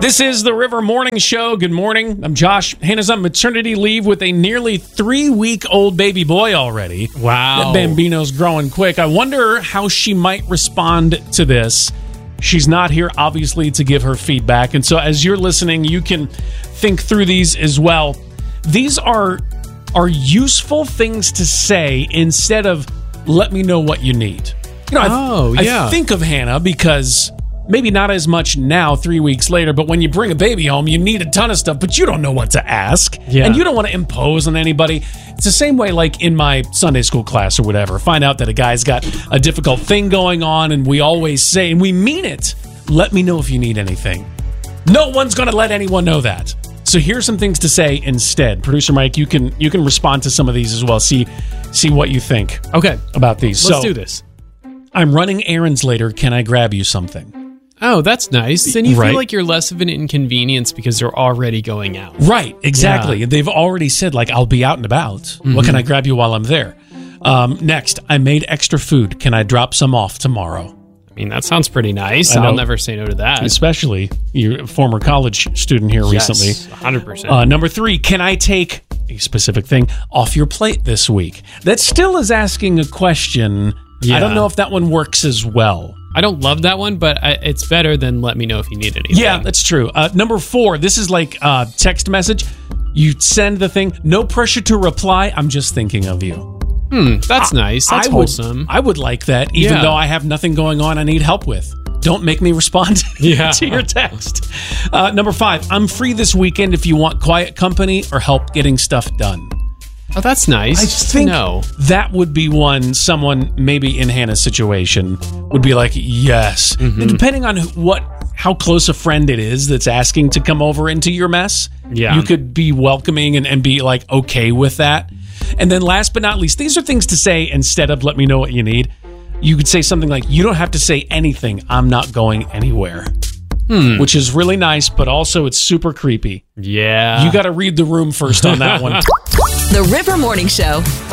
This is the River Morning Show. Good morning. I'm Josh. Hannah's on maternity leave with a nearly 3-week-old baby boy already. Wow. That Bambino's growing quick. I wonder how she might respond to this. She's not here, obviously, to give her feedback. And so as you're listening, you can think through these as well. These are useful things to say instead of, let me know what you need. You know, I think of Hannah because maybe not as much now, 3 weeks later, but when you bring a baby home, you need a ton of stuff, but you don't know what to ask. Yeah. And you don't want to impose on anybody. It's the same way like in my Sunday school class or whatever. Find out that a guy's got a difficult thing going on, and we always say, and we mean it, let me know if you need anything. No one's going to let anyone know that. So here's some things to say instead. Producer Mike, you can respond to some of these as well. See what you think. Okay. About these. Let's do this. I'm running errands later. Can I grab you something? Oh, that's nice. Then you feel like you're less of an inconvenience because they're already going out. Right, exactly. Yeah. They've already said, like, I'll be out and about. Mm-hmm. What can I grab you while I'm there? Next, I made extra food. Can I drop some off tomorrow? I mean, that sounds pretty nice. I'll never say no to that. Especially your former college student here recently. 100%. Number 3, can I take a specific thing off your plate this week? That still is asking a question. Yeah. I don't know if that one works as well. I don't love that one, but it's better than let me know if you need anything. Yeah, that's true. Number 4, this is like text message. You send the thing, no pressure to reply, I'm just thinking of you. That's nice. That's wholesome. I would like that, even though I have nothing going on I need help with. Don't make me respond to your text. Number 5, I'm free this weekend if you want quiet company or help getting stuff done. Oh, that's nice. I think that would be one someone maybe in Hannah's situation would be like, yes. Mm-hmm. Depending on how close a friend it is that's asking to come over into your mess, you could be welcoming and be like okay with that. And then last but not least, these are things to say instead of let me know what you need. You could say something like, you don't have to say anything. I'm not going anywhere. Which is really nice, but also it's super creepy. Yeah. You got to read the room first on that one. The River Morning Show.